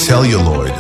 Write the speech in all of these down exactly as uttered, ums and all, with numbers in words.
Celluloid.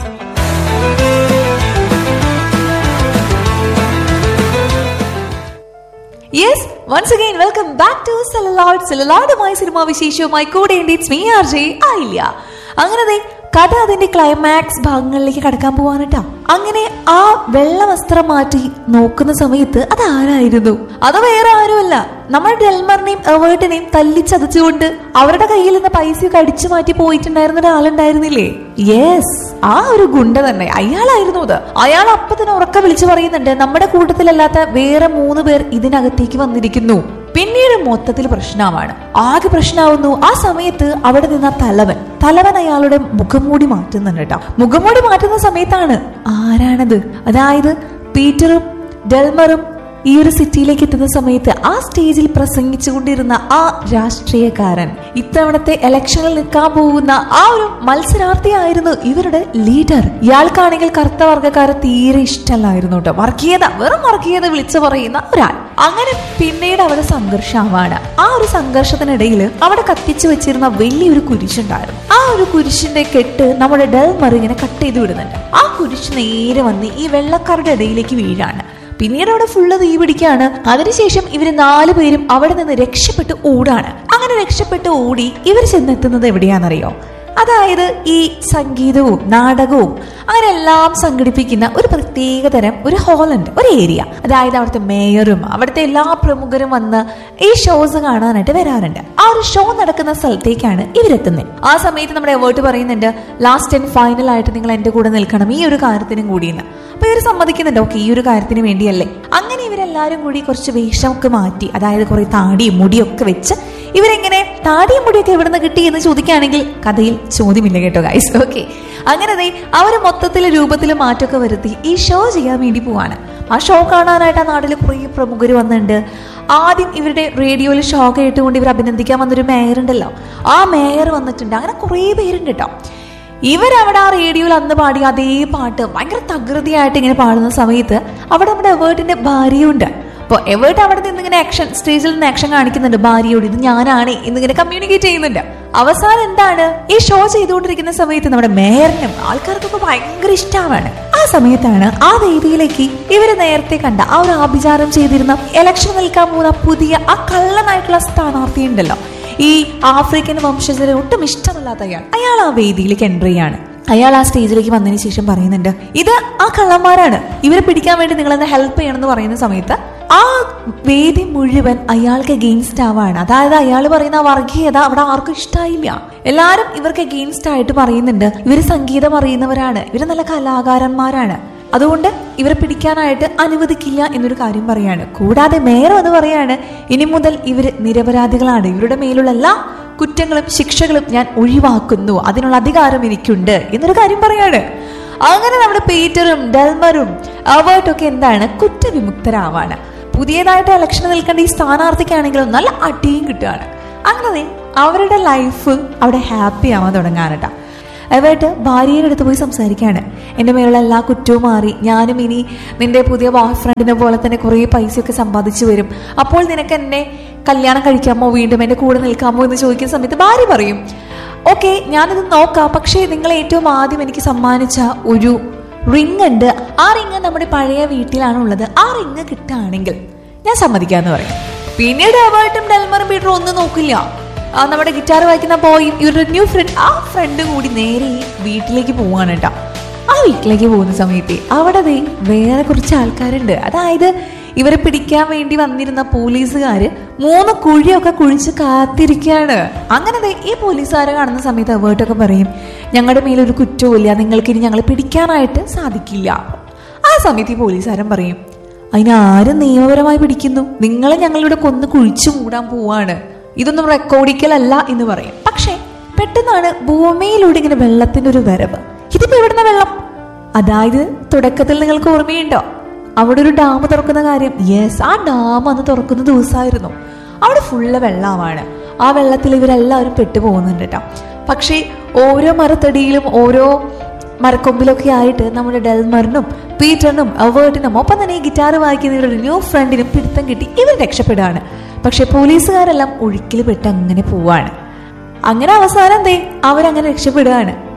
Yes, once again, welcome back to Celluloid. Celluloid-മായി cinema വിശേഷവുമായി കൂടെ ഉണ്ട്. It's me, R J ആയില്ല. അങ്ങനെ കഥ അതിന്റെ ക്ലൈമാക്സ് ഭാഗങ്ങളിലേക്ക് കടക്കാൻ പോവാനട്ടാ. അങ്ങനെ ആ വെള്ള വസ്ത്രം മാറ്റി നോക്കുന്ന സമയത്ത് അത് ആരായിരുന്നു? അത് വേറെ ആരുമല്ല, നമ്മുടെ ഡെൽമറിനെയും എവേർട്ടിനെയും തല്ലിച്ചതച്ചുകൊണ്ട് അവരുടെ കയ്യിൽ നിന്ന് പൈസയൊക്കെ അടിച്ചു മാറ്റി പോയിട്ടുണ്ടായിരുന്ന ഒരാളുണ്ടായിരുന്നില്ലേ? യെസ്, ആ ഒരു ഗുണ്ട തന്നെ, അയാളായിരുന്നു അത്. അയാൾ അപ്പൊ തന്നെ ഉറക്കം വിളിച്ചു പറയുന്നുണ്ട്, നമ്മുടെ കൂട്ടത്തിലല്ലാത്ത വേറെ മൂന്ന് പേർ ഇതിനകത്തേക്ക് വന്നിരിക്കുന്നു. പിന്നീട് മൊത്തത്തിൽ പ്രശ്നമാണ്, ആകെ പ്രശ്നമാവുന്നു. ആ സമയത്ത് അവിടെ നിന്ന തലവൻ തലവൻ അയാളുടെ മുഖംമൂടി മാറ്റുന്നുണ്ട് കേട്ടോ. മുഖംമൂടി മാറ്റുന്ന സമയത്താണ് ആരാണത്? അതായത് പീറ്ററും ഡെൽമറും ഈ ഒരു സിറ്റിയിലേക്ക് എത്തുന്ന സമയത്ത് ആ സ്റ്റേജിൽ പ്രസംഗിച്ചുകൊണ്ടിരുന്ന ആ രാഷ്ട്രീയക്കാരൻ, ഇത്തവണത്തെ ഇലക്ഷനിൽ നിൽക്കാൻ പോകുന്ന ആ ഒരു മത്സരാർത്ഥിയായിരുന്നു ഇവരുടെ ലീഡർ. ഇയാൾക്കാണെങ്കിൽ കറുത്ത വർഗ്ഗക്കാരെ തീരെ ഇഷ്ടമല്ലായിരുന്നു കേട്ടോ. വർഗീയത, വെറും വർഗീയത വിളിച്ചു പറയുന്ന ഒരാൾ. അങ്ങനെ പിന്നീട് അവിടെ സംഘർഷമാണ്. ആ ഒരു സംഘർഷത്തിനിടയിൽ അവിടെ കത്തിച്ചു വെച്ചിരുന്ന വലിയൊരു കുരിശുണ്ടായിരുന്നു. ആ ഒരു കുരിശിന്റെ കെട്ട് നമ്മുടെ ഡെൽമർ ഇങ്ങനെ കട്ട് ചെയ്ത് വിടുന്നുണ്ട്. ആ കുരിശ് നേരെ വന്ന് ഈ വെള്ളക്കാരുടെ ഇടയിലേക്ക് വീഴാണ്. പിന്നീട് അവിടെ ഫുള്ള് തീ പിടിക്കാണ്. അതിനുശേഷം ഇവര് നാലു പേരും അവിടെ നിന്ന് രക്ഷപ്പെട്ട് ഓടാണ്. അങ്ങനെ രക്ഷപ്പെട്ട് ഓടി ഇവർ ചെന്നെത്തുന്നത് എവിടെയാണെന്നറിയോ? അതായത് ഈ സംഗീതവും നാടകവും അങ്ങനെ എല്ലാം സംഘടിപ്പിക്കുന്ന ഒരു പ്രത്യേക തരം ഒരു ഹാളുണ്ട്, ഒരു ഏരിയ. അതായത് അവിടുത്തെ മേയറും അവിടുത്തെ എല്ലാ പ്രമുഖരും വന്ന് ഈ ഷോസ് കാണാനായിട്ട് വരാറുണ്ട്. ആ ഒരു ഷോ നടക്കുന്ന സ്ഥലത്തേക്കാണ് ഇവരെത്തുന്നത്. ആ സമയത്ത് നമ്മുടെ എവേർട്ട് പറയുന്നുണ്ട്, ലാസ്റ്റ് ആൻഡ് ഫൈനൽ ആയിട്ട് നിങ്ങൾ എന്റെ കൂടെ നിൽക്കണം ഈ ഒരു കാര്യത്തിനും കൂടിയെന്ന്. അപ്പൊ ഇവർ സമ്മതിക്കുന്നുണ്ട്, ഓക്കെ ഈ ഒരു കാര്യത്തിന് വേണ്ടിയല്ലേ. അങ്ങനെ ഇവരെല്ലാരും കൂടി കുറച്ച് വേഷമൊക്കെ മാറ്റി, അതായത് കുറെ താടിയും മുടിയൊക്കെ വെച്ച് ഇവരെങ്ങനെ താടിയും മുടിയൊക്കെ എവിടെ നിന്ന് കിട്ടി എന്ന് ചോദിക്കുകയാണെങ്കിൽ കഥയിൽ ചോദ്യമില്ല കേട്ടോ ഗൈസ്. ഓക്കെ, അങ്ങനെ അവര് മൊത്തത്തിൽ രൂപത്തിൽ മാറ്റമൊക്കെ വരുത്തി ഈ ഷോ ചെയ്യാൻ വേണ്ടി പോവാണ്. ആ ഷോ കാണാനായിട്ട് ആ നാട്ടിൽ കുറെ പ്രമുഖർ വന്നിട്ടുണ്ട്. ആദ്യം ഇവരുടെ റേഡിയോയിൽ ഷോ കേട്ടുകൊണ്ട് ഇവർ അഭിനന്ദിക്കാൻ വന്നൊരു മേയർ ഉണ്ടല്ലോ, ആ മേയർ വന്നിട്ടുണ്ട്. അങ്ങനെ കുറെ പേരുണ്ട് കേട്ടോ. ഇവരവിടെ ആ റേഡിയോയിൽ അന്ന് പാടിയ അതേ പാട്ട് ഭയങ്കര തകൃതിയായിട്ട് ഇങ്ങനെ പാടുന്ന സമയത്ത് അവിടെ നമ്മുടെ എവേർട്ടിന്റെ ഭാര്യയുണ്ട്. അപ്പോൾ എവേർട്ട് അവിടെ നിന്ന് ഇങ്ങനെ ആക്ഷൻ, സ്റ്റേജിൽ നിന്ന് ആക്ഷൻ കാണിക്കുന്നുണ്ട് ഭാര്യയോട്, ഇത് ഞാനാണ് എന്നിങ്ങനെ കമ്മ്യൂണിക്കേറ്റ് ചെയ്യുന്നുണ്ട്. അവസാനം എന്താണ്, ഈ ഷോ ചെയ്തുകൊണ്ടിരിക്കുന്ന സമയത്ത് നമ്മുടെ മേയറിനും ആൾക്കാർക്കൊക്കെ ഭയങ്കര ഇഷ്ടമാണ്. ആ സമയത്താണ് ആ വേദിയിലേക്ക് ഇവര് നേരത്തെ കണ്ട ആ ഒരു ആഭിചാരം ചെയ്തിരുന്ന ഇലക്ഷൻ നിൽക്കാൻ പോകുന്ന പുതിയ ആ കള്ളനായിട്ടുള്ള സ്ഥാനാർത്ഥി ഉണ്ടല്ലോ, ഈ ആഫ്രിക്കൻ വംശജരെ ഒട്ടും ഇഷ്ടമല്ലാത്ത അയാൾ അയാൾ ആ വേദിയിലേക്ക് എൻട്രി ചെയ്യാണ്. അയാൾ ആ സ്റ്റേജിലേക്ക് വന്നതിന് ശേഷം പറയുന്നുണ്ട്, ഇത് ആ കള്ളന്മാരാണ്, ഇവരെ പിടിക്കാൻ വേണ്ടി നിങ്ങൾ എന്നെ ഹെൽപ്പ് ചെയ്യണം എന്ന് പറയുന്ന സമയത്ത് ആ വേദി മുഴുവൻ അയാൾക്ക് എഗെയിൻസ്റ്റ് ആവാണ്. അതായത് അയാൾ പറയുന്ന വർഗീയത അവിടെ ആർക്കും ഇഷ്ടമായില്ല. എല്ലാരും ഇവർക്ക് എഗെയിൻസ്റ്റ് ആയിട്ട് പറയുന്നുണ്ട്, ഇവര് സംഗീതം അറിയുന്നവരാണ്, ഇവര് നല്ല കലാകാരന്മാരാണ്, അതുകൊണ്ട് ഇവരെ പിടിക്കാനായിട്ട് അനുവദിക്കില്ല എന്നൊരു കാര്യം പറയാണ്. കൂടാതെ മേയർ എന്ന് പറയാണ്, ഇനി മുതൽ ഇവര് നിരപരാധികളാണ്, ഇവരുടെ മേലുള്ള എല്ലാ കുറ്റങ്ങളും ശിക്ഷകളും ഞാൻ ഒഴിവാക്കുന്നു, അതിനുള്ള അധികാരം എനിക്കുണ്ട് എന്നൊരു കാര്യം പറയാണ്. അങ്ങനെ നമ്മുടെ പീറ്ററും ഡെൽമറും എവേർട്ടൊക്കെ എന്താണ്, കുറ്റവിമുക്തരാവാണ്. പുതിയതായിട്ട് ഇലക്ഷൻ നിൽക്കേണ്ട ഈ സ്ഥാനാർത്ഥിക്കാണെങ്കിലും നല്ല അടിയും കിട്ടുകയാണ്. അങ്ങനെ അവരുടെ ലൈഫ് അവിടെ ഹാപ്പി ആവാൻ തുടങ്ങാനട്ടാ. എവേർട്ട് ഭാര്യയുടെ അടുത്ത് പോയി സംസാരിക്കുകയാണ്, എൻ്റെ മേലുള്ള എല്ലാ കുറ്റവും മാറി, ഞാനും ഇനി നിന്റെ പുതിയ ബോയ് ഫ്രണ്ടിനെ പോലെ തന്നെ കുറേ പൈസയൊക്കെ സമ്പാദിച്ചു വരും, അപ്പോൾ നിനക്ക് എന്നെ കല്യാണം കഴിക്കാമോ, വീണ്ടും എൻ്റെ കൂടെ നിൽക്കാമോ എന്ന് ചോദിക്കുന്ന സമയത്ത് ഭാര്യ പറയും, ഓക്കെ ഞാനിത് നോക്കാം, പക്ഷേ നിങ്ങൾ ഏറ്റവും ആദ്യം എനിക്ക് സമ്മാനിച്ച ഒരു റിങ് ഉണ്ട്, ആ റിങ് നമ്മുടെ പഴയ വീട്ടിലാണ് ഉള്ളത്, ആ റിങ് കിട്ടുകയാണെങ്കിൽ ഞാൻ സമ്മതിക്കാന്ന് പറയും. പിന്നീട് എവേർട്ടും ഡെൽമറും പീറ്ററും ഒന്നും നോക്കില്ല, ആ നമ്മുടെ ഗിറ്റാർ വായിക്കുന്ന ബോയും ഇവരുടെ ന്യൂ ഫ്രണ്ട് ആ ഫ്രണ്ടും കൂടി നേരെ വീട്ടിലേക്ക് പോവാണ് കേട്ടോ. ആ വീട്ടിലേക്ക് പോകുന്ന സമയത്ത് അവിടെ വേറെ കുറച്ച് ആൾക്കാരുണ്ട്. അതായത് ഇവരെ പിടിക്കാൻ വേണ്ടി വന്നിരുന്ന പോലീസുകാര് മൂന്ന് കുഴിയൊക്കെ കുഴിച്ച് കാത്തിരിക്കുകയാണ്. അങ്ങനെ ഈ പോലീസുകാരെ കാണുന്ന സമയത്ത് എവേർട്ടൊക്കെ പറയും, ഞങ്ങളുടെ മേലൊരു കുറ്റവുമില്ല, നിങ്ങൾക്ക് ഇനി ഞങ്ങളെ പിടിക്കാനായിട്ട് സാധിക്കില്ല. ആ സമയത്ത് ഈ പോലീസുകാരൻ പറയും, അതിനാരും നിയമപരമായി പിടിക്കുന്നു, നിങ്ങളെ ഞങ്ങളിവിടെ കൊന്ന് കുഴിച്ചു മൂടാൻ പോവാണ്, ഇതൊന്നും റെക്കോർഡിക്കലല്ല എന്ന് പറയും. പക്ഷെ പെട്ടെന്നാണ് ഭൂമിയിലൂടെ ഇങ്ങനെ വെള്ളത്തിന്റെ ഒരു വരവ്. ഇതിപ്പോ എവിടുന്ന വെള്ളം? അതായത് തുടക്കത്തിൽ നിങ്ങൾക്ക് ഓർമ്മയുണ്ടോ അവിടെ ഒരു ഡാം തുറക്കുന്ന കാര്യം? യെസ്, ആ ഡാം അന്ന് തുറക്കുന്ന ദിവസമായിരുന്നു. അവിടെ ഫുള്ള് വെള്ളമാണ്. ആ വെള്ളത്തിൽ ഇവരെല്ലാവരും പെട്ടുപോകുന്നുണ്ട് കേട്ടോ. പക്ഷേ ഓരോ മരത്തടിയിലും ഓരോ മരക്കൊമ്പിലൊക്കെ ആയിട്ട് നമ്മുടെ ഡെൽമറിനും പീറ്ററിനും എവേർട്ടിനും ഒപ്പം തന്നെ ഈ ഗിറ്റാർ വായിക്കുന്ന ഇവരുടെ ന്യൂ ഫ്രണ്ടിനും പിടുത്തം കിട്ടി ഇവർ രക്ഷപ്പെടുകയാണ്. പക്ഷെ പോലീസുകാരെല്ലാം ഒഴുക്കിൽ പെട്ട് അങ്ങനെ പോവാണ്. അങ്ങനെ അവസാനം എന്തേ അവരങ്ങനെ രക്ഷപ്പെടുകയാണ്.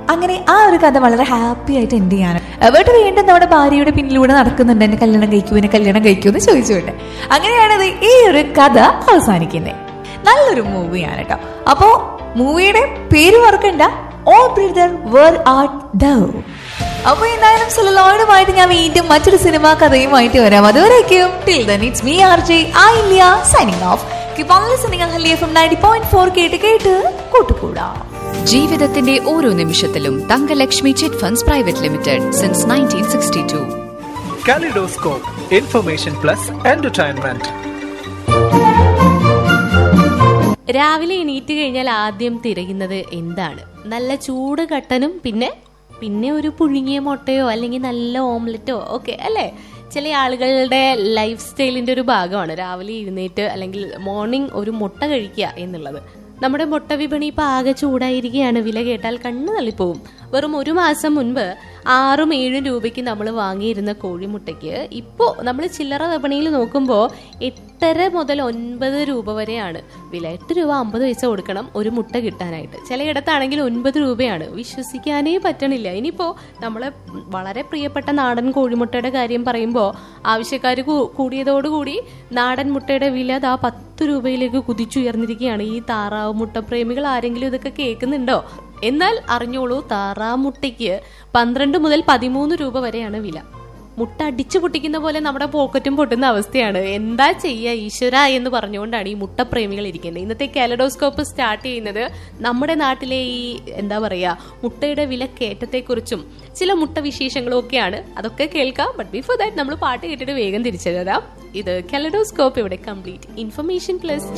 അങ്ങനെ ആ ഒരു കഥ വളരെ ഹാപ്പി ആയിട്ട് എൻഡ് ചെയ്യാണ്. എവിടെ വീണ്ടും നമ്മുടെ ഭാര്യയുടെ പിന്നിലൂടെ നടക്കുന്നുണ്ട്, എന്നെ കല്യാണം കഴിക്കൂ എന്നെ കല്യാണം കഴിക്കൂ എന്ന് ചോദിച്ചുകൊണ്ട്. അങ്ങനെയാണ് ഈ ഒരു കഥ അവസാനിക്കുന്നത്. നല്ലൊരു മൂവിയാണ് കേട്ടോ. അപ്പോ മൂവിയുടെ പേര് ഓർക്കണ്ട, ഓ ബ്രദർ വേർ ആർട്ട് ദൗ. അപ്പൊ എന്തായാലും സെലലോയിഡുമായിട്ട് ഞാൻ വീണ്ടും മറ്റൊരു സിനിമാ കഥയുമായിട്ട് വരാം. അതുവരേക്കും till then it's me RJ Ayilya signing off. Keep on listening Ahalya F M ninety point four കേട്ട് കേട്ട് കൂട്ടുകൂടാം. ജീവിതത്തിന്റെ ഓരോ നിമിഷത്തിലും Thankalakshmi chit funds private limited since nineteen sixty to. Kaleidoscope, information plus entertainment. രാവിലെ എണീറ്റ് കഴിഞ്ഞാൽ ആദ്യം തിരയുന്നത് എന്താണ്? നല്ല ചൂട് കട്ടനും പിന്നെ പിന്നെ ഒരു പുഴുങ്ങിയ മുട്ടയോ അല്ലെങ്കിൽ നല്ല ഓംലെറ്റോ ഒക്കെ അല്ലേ? ചില ആളുകളുടെ ലൈഫ് സ്റ്റൈലിന്റെ ഒരു ഭാഗമാണ് രാവിലെ എഴുന്നേറ്റ് അല്ലെങ്കിൽ മോർണിംഗ് ഒരു മുട്ട കഴിക്കുക എന്നുള്ളത്. നമ്മുടെ മുട്ട വിപണി ഇപ്പം ആകെ ചൂടായിരിക്കുകയാണ്. വില കേട്ടാൽ കണ്ണു തള്ളിപ്പോവും. വെറും ഒരു മാസം മുൻപ് ആറും ഏഴും രൂപയ്ക്ക് നമ്മൾ വാങ്ങിയിരുന്ന കോഴിമുട്ടയ്ക്ക് ഇപ്പോൾ നമ്മൾ ചില്ലറ വിപണിയിൽ നോക്കുമ്പോൾ എട്ടര മുതൽ ഒൻപത് രൂപ വരെയാണ് വില. എട്ട് രൂപ അമ്പത് പൈസ കൊടുക്കണം ഒരു മുട്ട കിട്ടാനായിട്ട്. ചിലയിടത്താണെങ്കിൽ ഒൻപത് രൂപയാണ്. വിശ്വസിക്കാനേ പറ്റണില്ല. ഇനിയിപ്പോൾ നമ്മളെ വളരെ പ്രിയപ്പെട്ട നാടൻ കോഴിമുട്ടയുടെ കാര്യം പറയുമ്പോൾ ആവശ്യക്കാർ കൂടിയതോടുകൂടി നാടൻ മുട്ടയുടെ വില ദാ പത്ത് രൂപയിലേക്ക് കുതിച്ചുയർന്നിരിക്കുകയാണ്. ഈ താറാവ് മുട്ട പ്രേമികൾ ആരെങ്കിലും ഇതൊക്കെ കേൾക്കുന്നുണ്ടോ? എന്നാൽ അറിഞ്ഞോളൂ, താറാമുട്ടയ്ക്ക് പന്ത്രണ്ട് മുതൽ പതിമൂന്ന് രൂപ വരെയാണ് വില. മുട്ട അടിച്ചു പൊട്ടിക്കുന്ന പോലെ നമ്മുടെ പോക്കറ്റും പൊട്ടുന്ന അവസ്ഥയാണ്. എന്താ ചെയ്യുക ഈശ്വര എന്ന് പറഞ്ഞുകൊണ്ടാണ് ഈ മുട്ടപ്രേമികൾ ഇരിക്കുന്നത്. ഇന്നത്തെ കാലഡോസ്കോപ്പ് സ്റ്റാർട്ട് ചെയ്യുന്നത് നമ്മുടെ നാട്ടിലെ ഈ എന്താ പറയുക മുട്ടയുടെ വിലക്കയറ്റത്തെക്കുറിച്ചും ചില മുട്ട വിശേഷങ്ങളും ഒക്കെയാണ്. അതൊക്കെ കേൾക്കാം. ബട്ട് ബിഫോർ ദാറ്റ് നമ്മൾ പാട്ട് കേട്ടിട്ട് വേഗം തിരിച്ചു തരാം. ഇത് കാലഡോസ്കോപ്പ്, ഇവിടെ കംപ്ലീറ്റ് ഇൻഫർമേഷൻ പ്ലസ്